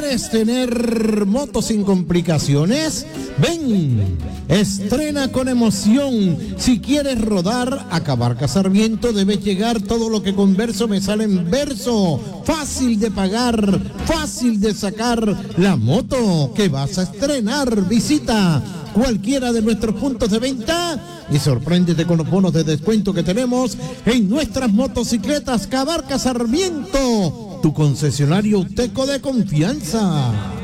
¿Quieres tener moto sin complicaciones? Ven, estrena con emoción. Si quieres rodar a Cabarca Sarmiento, debes llegar. Todo lo que converso me sale en verso. Fácil de pagar, fácil de sacar. La moto que vas a estrenar. Visita cualquiera de nuestros puntos de venta y sorpréndete con los bonos de descuento que tenemos en nuestras motocicletas. Cabarca Sarmiento, tu concesionario Uteco de confianza.